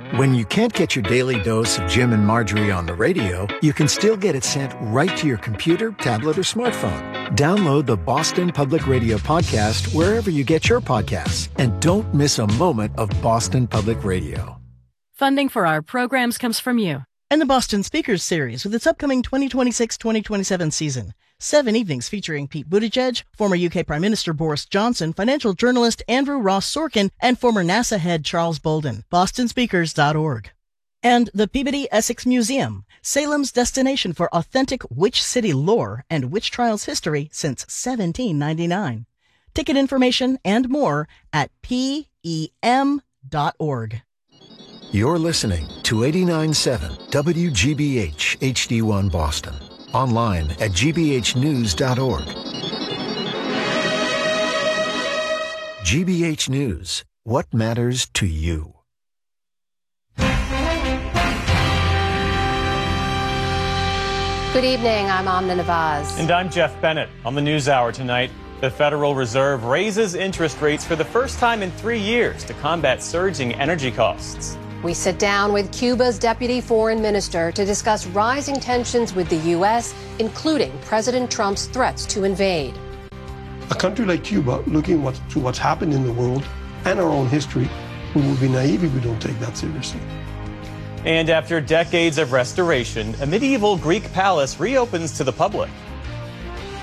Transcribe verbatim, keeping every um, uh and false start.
When you can't get your daily dose of Jim and Marjorie on the radio, you can still get it sent right to your computer, tablet, or smartphone. Download the Boston Public Radio podcast wherever you get your podcasts. And don't miss a moment of Boston Public Radio. Funding for our programs comes from you. And the Boston Speakers Series with its upcoming twenty twenty-six twenty twenty-seven season. Seven evenings featuring Pete Buttigieg, former U K Prime Minister Boris Johnson, financial journalist Andrew Ross Sorkin, and former NASA head Charles Bolden. boston speakers dot org. And the Peabody Essex Museum, Salem's destination for authentic witch city lore and witch trials history since seventeen ninety-nine. Ticket information and more at P E M dot org. You're listening to eighty-nine point seven W G B H H D one Boston. Online at G B H news dot org. G B H News. What matters to you? Good evening. I'm Amna Nawaz. And I'm Jeff Bennett. On the NewsHour tonight, the Federal Reserve raises interest rates for the first time in three years to combat surging energy costs. We sit down with Cuba's deputy foreign minister to discuss rising tensions with the U S, including President Trump's threats to invade. A country like Cuba, looking what, to what's happened in the world and our own history, we would be naive if we don't take that seriously. And after decades of restoration, a medieval Greek palace reopens to the public.